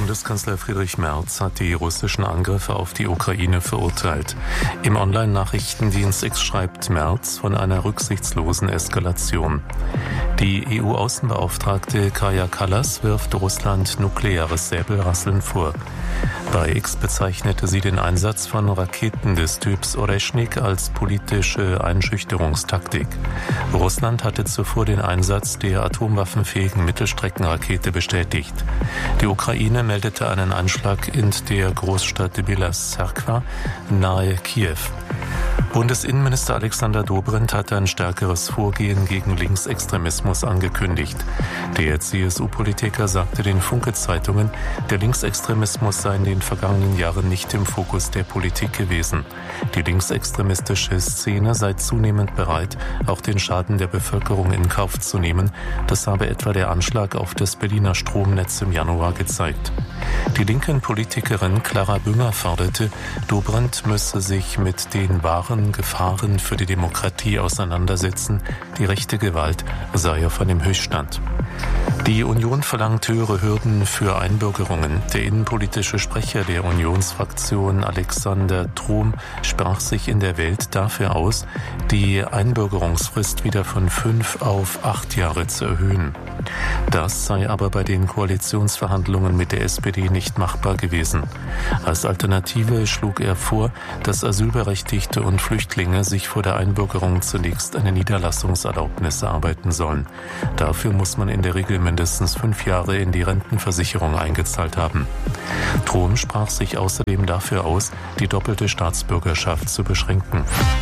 Bundeskanzler Friedrich Merz hat die russischen Angriffe auf die Ukraine verurteilt. Im Online-Nachrichtendienst X schreibt Merz von einer rücksichtslosen Eskalation. Die EU-Außenbeauftragte Kaja Kallas wirft Russland nukleares Säbelrasseln vor. Bei X bezeichnete sie den Einsatz von Raketen des Typs Oreschnik als politische Einschüchterungstaktik. Russland hatte zuvor den Einsatz der atomwaffenfähigen Mittelstreckenrakete bestätigt. Die Ukraine meldete einen Anschlag in der Großstadt Bila Zerkva nahe Kiew. Bundesinnenminister Alexander Dobrindt hat ein stärkeres Vorgehen gegen Linksextremismus angekündigt. Der CSU-Politiker sagte den Funke-Zeitungen, der Linksextremismus sei in den vergangenen Jahren nicht im Fokus der Politik gewesen. Die linksextremistische Szene sei zunehmend bereit, auch den Schaden der Bevölkerung in Kauf zu nehmen. Das habe etwa der Anschlag auf das Berliner Stromnetz im Januar gezeigt. Die linken Politikerin Clara Bünger forderte, Dobrindt müsse sich mit den wahren Gefahren für die Demokratie auseinandersetzen. Die rechte Gewalt sei auf einem Höchststand. Die Union verlangt höhere Hürden für Einbürgerungen. Der innenpolitische Sprecher der Unionsfraktion Alexander Trom sprach sich in der Welt dafür aus, die Einbürgerungsfrist wieder von 5 auf 8 Jahre zu erhöhen. Das sei aber bei den Koalitionsverhandlungen mit der SPD nicht machbar gewesen. Als Alternative schlug er vor, dass Asylberechtigte und Flüchtlinge sich vor der Einbürgerung zunächst eine Niederlassungserlaubnis erarbeiten sollen. Dafür muss man in der Regel mindestens 5 Jahre in die Rentenversicherung eingezahlt haben. Trom sprach sich außerdem dafür aus, die doppelte Staatsbürgerschaft zu beschränken.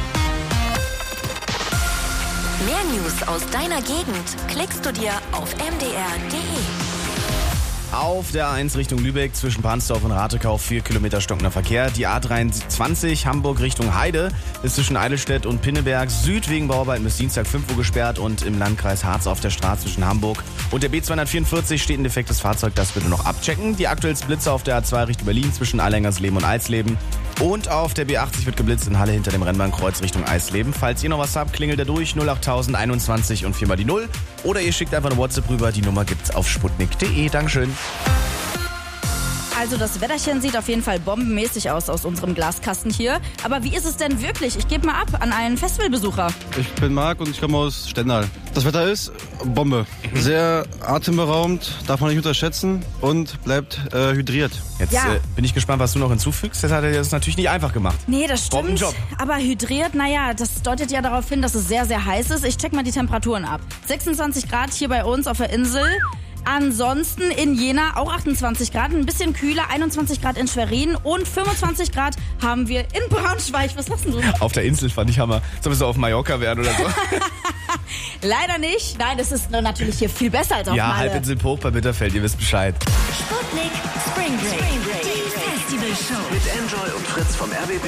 Mehr News aus deiner Gegend klickst du dir auf mdr.de. Auf der A1 Richtung Lübeck zwischen Pansdorf und Ratekau 4 Kilometer stockender Verkehr. Die A23 Hamburg Richtung Heide ist zwischen Eidelstedt und Pinneberg Süd wegen Bauarbeiten bis Dienstag 5 Uhr gesperrt und im Landkreis Harz auf der Straße zwischen Hamburg und der B244 steht ein defektes Fahrzeug, das bitte noch abchecken. Die aktuellsten Blitze auf der A2 Richtung Berlin zwischen Allengersleben und Eisleben. Und auf der B80 wird geblitzt in Halle hinter dem Rennbahnkreuz Richtung Eisleben. Falls ihr noch was habt, klingelt da durch 08021 und 4 mal die 0. Oder ihr schickt einfach eine WhatsApp rüber, die Nummer gibt's auf sputnik.de. Dankeschön. Also das Wetterchen sieht auf jeden Fall bombenmäßig aus unserem Glaskasten hier. Aber wie ist es denn wirklich? Ich gebe mal ab an einen Festivalbesucher. Ich bin Marc und ich komme aus Stendal. Das Wetter ist Bombe. Sehr atemberaubend, darf man nicht unterschätzen und bleibt hydriert. Jetzt bin ich gespannt, was du noch hinzufügst. Das hat er das natürlich nicht einfach gemacht. Nee, das stimmt. Bombenjob. Aber hydriert, naja, das deutet ja darauf hin, dass es sehr, sehr heiß ist. Ich check mal die Temperaturen ab. 26 Grad hier bei uns auf der Insel. Ansonsten in Jena auch 28 Grad, ein bisschen kühler, 21 Grad in Schwerin und 25 Grad haben wir in Braunschweig. Was hast denn du? Auf der Insel fand ich Hammer. Sollen wir so auf Mallorca werden oder so? Leider nicht. Nein, das ist natürlich hier viel besser als auf Ja, Malle. Halbinsel Hoch bei Bitterfeld, ihr wisst Bescheid. Sputnik Spring Break. Die Festivalshow. Mit Enjoy und Fritz vom RBB.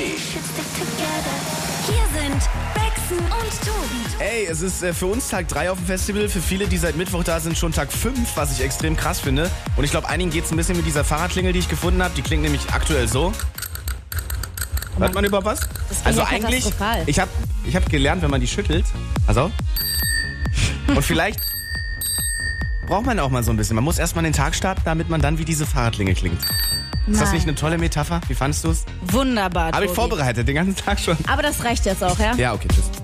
Hier sind Bexen und Tobi. Ey, es ist für uns Tag 3 auf dem Festival. Für viele, die seit Mittwoch da sind, schon Tag 5, was ich extrem krass finde. Und ich glaube, einigen geht es ein bisschen mit dieser Fahrradklingel, die ich gefunden habe. Die klingt nämlich aktuell so. Hört man überhaupt was? Also eigentlich, ich hab gelernt, wenn man die schüttelt. Also. Und vielleicht braucht man auch mal so ein bisschen. Man muss erstmal den Tag starten, damit man dann wie diese Fahrradklingel klingt. Ist das nicht eine tolle Metapher? Wie fandest du es? Wunderbar, Habe ich vorbereitet, den ganzen Tag schon. Aber das reicht jetzt auch, ja? Ja, okay, tschüss.